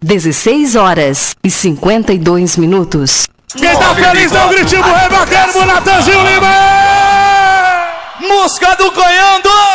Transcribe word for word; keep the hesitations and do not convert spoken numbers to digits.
dezesseis horas e cinquenta e dois minutos. Quem tá feliz é o gritinho do rei bacana, Natanzinho Lima! Música do Goiando!